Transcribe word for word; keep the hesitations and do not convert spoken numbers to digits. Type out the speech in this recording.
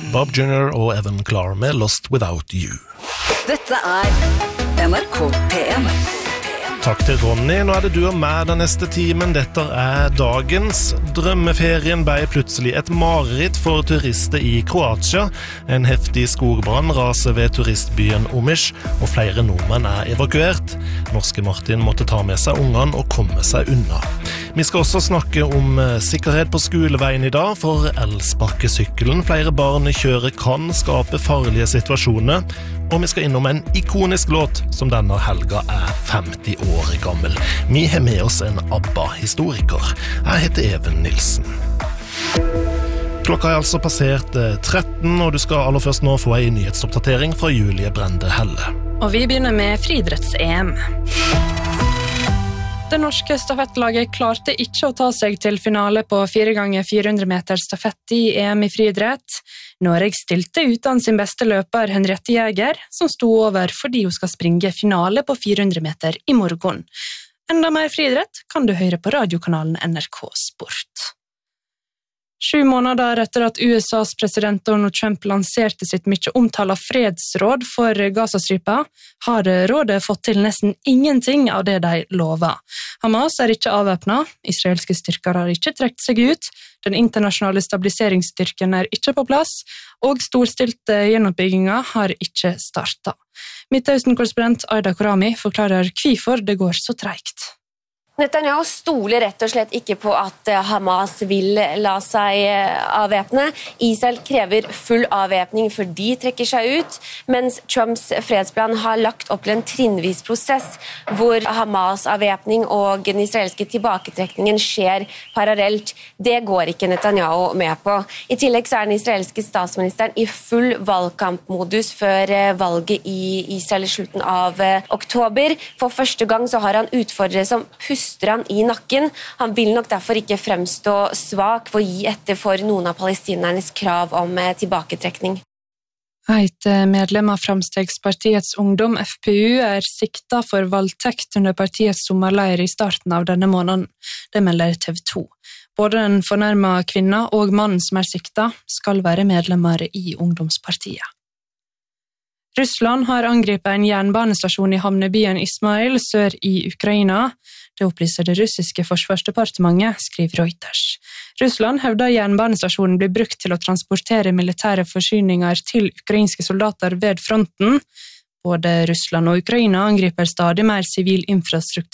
Bob junior og Evan Klar med Lost Without You. Dette er N R K P en. Takk til Ronny, nå er det du og meg den neste timen. Dette er dagens. Drømmeferien ble plutselig et mareritt for turister i Kroatia. En heftig skogbrann raser ved turistbyen Omiš, og flere nordmenn er evakuert. Norske Martin måtte ta med seg ungene og komme seg unna. Vi skal også snakke om sikkerhet på skoleveien i dag, for elsparkesykkelen flere barn kjører kan skape farlige situasjoner. Og vi skal innom en ikonisk låt som denne helga er femti år gammel. Vi har med oss en ABBA-historiker. Jeg heter Even Nilsen. Klokka er altså passert tretten, og du skal aller først nå få en nyhetsoppdatering fra Julie Brende Helle. Og vi begynner med friidretts-E M. Det norske stafettlaget klarte ikke å ta seg til finale på fire ganger fire hundre meter stafett i E M i friidrett. Norge stilte uten sin beste løper Henriette Jäger, som sto over fordi hun skal springe finale på fire hundre meter i morgen. Enda mer friidrett kan du høre på radiokanalen N R K Sport. Sju måneder etter at U S A's president Donald Trump lanserte sitt mye omtalt fredsråd for Gazastripa, har rådet fått til nesten ingenting av det de lover. Hamas er ikke avvæpnet, israelske styrker har ikke trekt seg ut, den internasjonale stabiliseringsstyrken er ikke på plass, og storstilte gjenoppbygginger har ikke startet. Midtøsten-korrespondent Aida Korami forklarer hvorfor det går så tregt. Netanyahu stoler rett og slett ikke på at Hamas vil la seg avvæpne. Israel krever full avvæpning før de trekker seg ut, mens Trumps fredsplan har lagt opp til en trinnvis prosess hvor Hamas-avvæpning og den israelske tilbaketrekningen skjer parallelt. Det går ikke Netanyahu med på. I tillegg så er den israelske statsministeren i full valgkampmodus før valget i Israel i slutten av oktober. For første gang så har han utfordrere som puster han i nakken. Han vil nok derfor ikke fremstå svak for å gi etter for noen av palestinernes krav om tilbaketrekning. Et medlem av Framstegspartiets ungdom, F P U, er siktet for voldtekt under partiets sommerleir i starten av denne måneden. Det melder T V to. Både den fornærmede kvinna og mannen som er siktet skal være medlemmer i ungdomspartiet. Russland har angrepet en jernbanestasjon i havnebyen Ismail sør i Ukraina. Det opplyser det russiske forsvarsdepartementet, skriver Reuters. Russland hevder jernbanestasjonen blir brukt til å transportere militære forsyninger til ukrainske soldater ved fronten. Både Russland og Ukraina angriper stadig mer sivil infrastruktur